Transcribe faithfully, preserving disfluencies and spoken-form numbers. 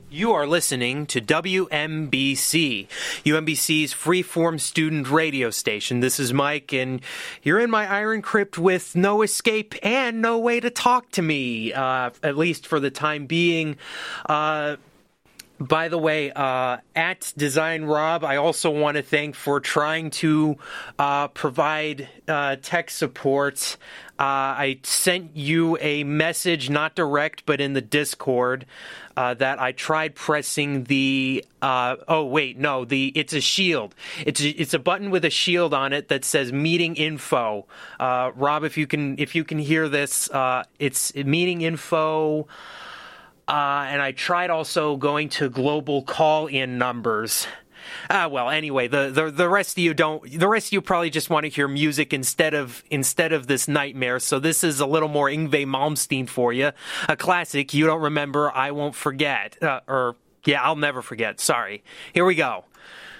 You are listening to W M B C, U M B C's freeform student radio station. This is Mike, and you're in my iron crypt with no escape and no way to talk to me, uh, at least for the time being. Uh, by the way, uh, at Design Rob, I also want to thank for trying to uh, provide uh, tech support. Uh, I sent you a message, not direct, but in the Discord, uh, that I tried pressing the, uh, oh, wait, no, the it's a shield. It's a, it's a button with a shield on it that says meeting info. Uh, Rob, if you can, if you can hear this, uh, it's meeting info. Uh, and I tried also going to global call-in numbers. Ah, well, anyway, the, the the rest of you don't. The rest of you probably just want to hear music instead of instead of this nightmare. So this is a little more Yngwie Malmsteen for you, a classic. You don't remember, I won't forget, uh, or yeah, I'll never forget. Sorry. Here we go.